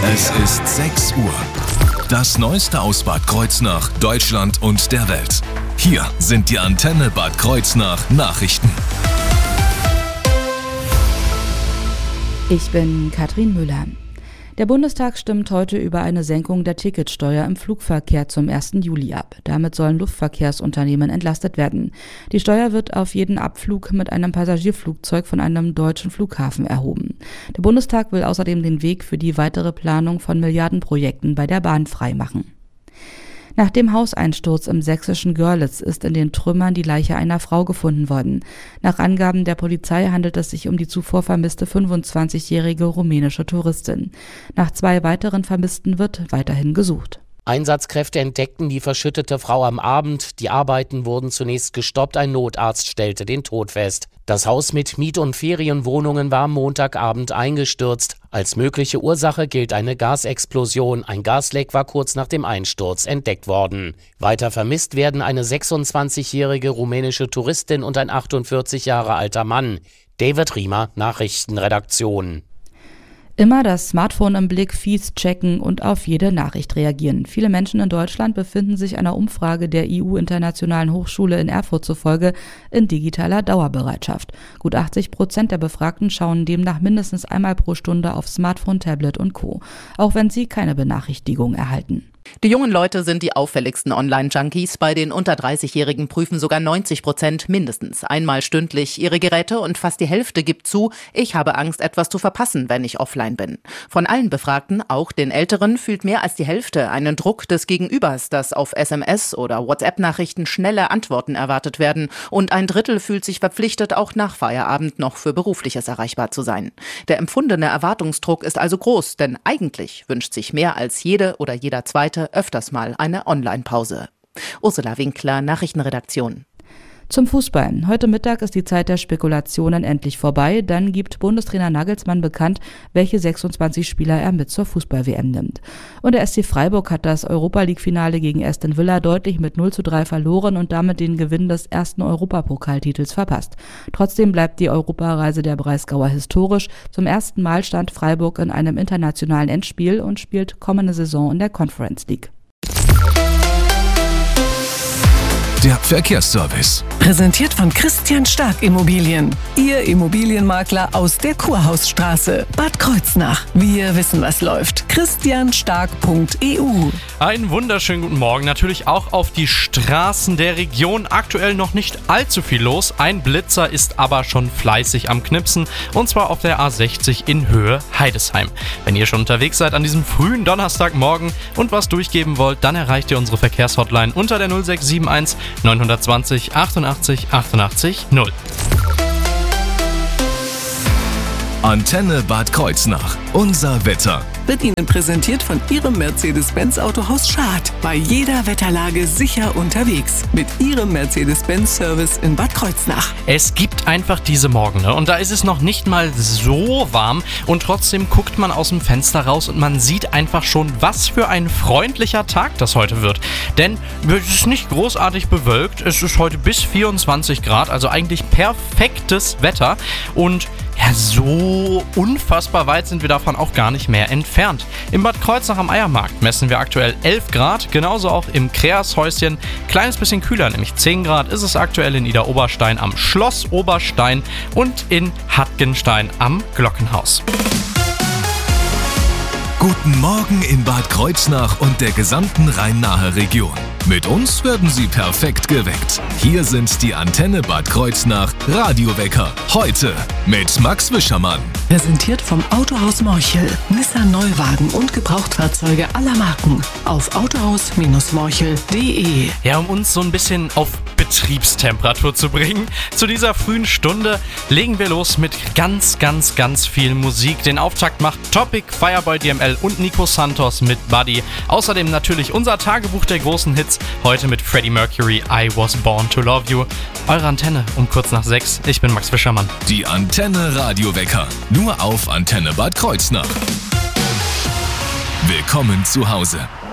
Es ist 6 Uhr. Das Neueste aus Bad Kreuznach, Deutschland und der Welt. Hier sind die Antenne Bad Kreuznach Nachrichten. Ich bin Katrin Müller. Der Bundestag stimmt heute über eine Senkung der Ticketsteuer im Flugverkehr zum 1. Juli ab. Damit sollen Luftverkehrsunternehmen entlastet werden. Die Steuer wird auf jeden Abflug mit einem Passagierflugzeug von einem deutschen Flughafen erhoben. Der Bundestag will außerdem den Weg für die weitere Planung von Milliardenprojekten bei der Bahn freimachen. Nach dem Hauseinsturz im sächsischen Görlitz ist in den Trümmern die Leiche einer Frau gefunden worden. Nach Angaben der Polizei handelt es sich um die zuvor vermisste 25-jährige rumänische Touristin. Nach 2 weiteren Vermissten wird weiterhin gesucht. Einsatzkräfte entdeckten die verschüttete Frau am Abend. Die Arbeiten wurden zunächst gestoppt. Ein Notarzt stellte den Tod fest. Das Haus mit Miet- und Ferienwohnungen war am Montagabend eingestürzt. Als mögliche Ursache gilt eine Gasexplosion. Ein Gasleck war kurz nach dem Einsturz entdeckt worden. Weiter vermisst werden eine 26-jährige rumänische Touristin und ein 48 Jahre alter Mann. David Riemer, Nachrichtenredaktion. Immer das Smartphone im Blick, Feeds checken und auf jede Nachricht reagieren. Viele Menschen in Deutschland befinden sich einer Umfrage der EU-Internationalen Hochschule in Erfurt zufolge in digitaler Dauerbereitschaft. Gut 80% der Befragten schauen demnach mindestens einmal pro Stunde auf Smartphone, Tablet und Co., auch wenn sie keine Benachrichtigung erhalten. Die jungen Leute sind die auffälligsten Online-Junkies. Bei den unter 30-Jährigen prüfen sogar 90% mindestens einmal stündlich ihre Geräte und fast die Hälfte gibt zu, ich habe Angst, etwas zu verpassen, wenn ich offline bin. Von allen Befragten, auch den Älteren, fühlt mehr als die Hälfte einen Druck des Gegenübers, dass auf SMS oder WhatsApp-Nachrichten schnelle Antworten erwartet werden. Und ein Drittel fühlt sich verpflichtet, auch nach Feierabend noch für Berufliches erreichbar zu sein. Der empfundene Erwartungsdruck ist also groß, denn eigentlich wünscht sich mehr als jede oder jeder Zweite öfters mal eine Online-Pause. Ursula Winkler, Nachrichtenredaktion. Zum Fußball. Heute Mittag ist die Zeit der Spekulationen endlich vorbei. Dann gibt Bundestrainer Nagelsmann bekannt, welche 26 Spieler er mit zur Fußball-WM nimmt. Und der SC Freiburg hat das Europa-League-Finale gegen Aston Villa deutlich mit 0:3 verloren und damit den Gewinn des ersten Europapokaltitels verpasst. Trotzdem bleibt die Europareise der Breisgauer historisch. Zum ersten Mal stand Freiburg in einem internationalen Endspiel und spielt kommende Saison in der Conference League. Der Verkehrsservice. Präsentiert von Christian Stark Immobilien. Ihr Immobilienmakler aus der Kurhausstraße, Bad Kreuznach. Wir wissen, was läuft. christianstark.eu. Einen wunderschönen guten Morgen. Natürlich auch auf die Straßen der Region. Aktuell noch nicht allzu viel los. Ein Blitzer ist aber schon fleißig am Knipsen. Und zwar auf der A60 in Höhe Heidesheim. Wenn ihr schon unterwegs seid an diesem frühen Donnerstagmorgen und was durchgeben wollt, dann erreicht ihr unsere Verkehrshotline unter der 0671 920 88 88 0. Antenne Bad Kreuznach. Unser Wetter. Wird Ihnen präsentiert von Ihrem Mercedes-Benz Autohaus Schad. Bei jeder Wetterlage sicher unterwegs. Mit Ihrem Mercedes-Benz-Service in Bad Kreuznach. Es gibt einfach diese Morgen, ne? Und da ist es noch nicht mal so warm und trotzdem guckt man aus dem Fenster raus und man sieht einfach schon, was für ein freundlicher Tag das heute wird. Denn es ist nicht großartig bewölkt, es ist heute bis 24 Grad, also eigentlich perfektes Wetter und ja, so unfassbar weit sind wir davon auch gar nicht mehr entfernt. Im Bad Kreuznach am Eiermarkt messen wir aktuell 11 Grad, genauso auch im Kreashäuschen. Kleines bisschen kühler, nämlich 10 Grad ist es aktuell in Idar-Oberstein am Schloss Oberstein und in Hattgenstein am Glockenhaus. Guten Morgen in Bad Kreuznach und der gesamten Rhein-Nahe-Region. Mit uns werden Sie perfekt geweckt. Hier sind die Antenne Bad Kreuznach Radiowecker. Heute mit Max Wischermann. Präsentiert vom Autohaus Morchel. Nissan Neuwagen und Gebrauchtfahrzeuge aller Marken. Auf autohaus-morchel.de. Ja, um uns so ein bisschen auf Betriebstemperatur zu bringen, zu dieser frühen Stunde legen wir los mit ganz viel Musik. Den Auftakt macht Topic, Fireboy DML und Nico Santos mit Buddy. Außerdem natürlich unser Tagebuch der großen Hits. Heute mit Freddie Mercury, I Was Born to Love You. Eure Antenne um kurz nach 6. Ich bin Max Wischermann. Die Antenne Radiowecker. Nur auf Antenne Bad Kreuznach. Willkommen zu Hause.